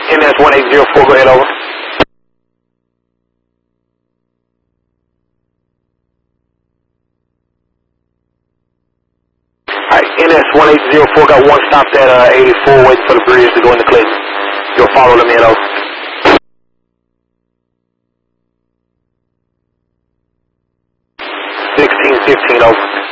MS-1804, go ahead, over. Alright, NS-1804 got one stopped at 84, waiting for the bridge to go into Clinton. You'll follow them in, over. 1615, over.